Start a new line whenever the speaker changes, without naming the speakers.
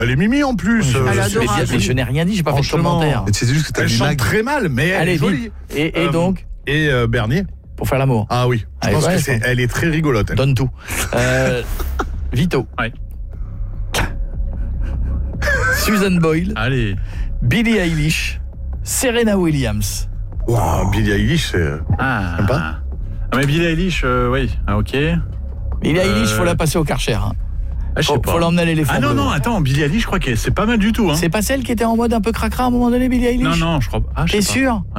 Elle est mimi en plus.
Elle est adorable.
Mais je n'ai rien dit, j'ai pas fait de
Franchement.
commentaire.
C'est juste que t'as
Elle
des
chante
blagues.
très mal, mais elle
Allez,
est jolie.
vite. Et donc,
Et Bernier.
pour faire l'amour,
Ah oui, je
Allez,
pense
ouais,
que elle est très rigolote. Elle.
donne tout. Vito.
Ouais.
Susan Boyle,
Allez.
Billie Eilish, Serena Williams.
Wow, Billie Eilish, c'est...
Ah.
Sympa.
Ah, mais Billie Eilish, oui. Ah, ok.
Billie Eilish, faut la passer au Karcher. Hein.
Ah, je sais pas.
Faut l'emmener à l'éléphant.
Ah non,
bleu.
non, attends, Billie Eilish, je crois que c'est pas mal du tout. Hein.
C'est pas celle qui était en mode un peu cracra à un moment donné, Billie Eilish?
Non, je crois pas. Ah, je sais
T'es
pas.
sûr?